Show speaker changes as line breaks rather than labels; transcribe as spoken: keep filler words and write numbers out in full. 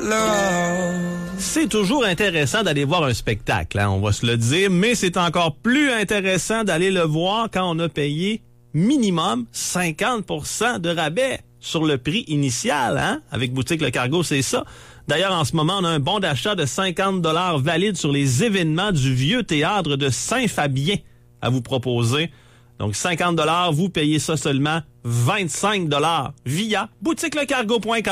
C'est toujours intéressant d'aller voir un spectacle, hein, on va se le dire, mais c'est encore plus intéressant d'aller le voir quand on a payé minimum cinquante pour cent de rabais sur le prix initial, hein? Avec Boutique Le Cargo, c'est ça. D'ailleurs, en ce moment, on a un bon d'achat de cinquante dollars valide sur les événements du Vieux Théâtre de Saint-Fabien à vous proposer. Donc, cinquante dollars, vous payez ça seulement vingt-cinq dollars via boutique le cargo point com.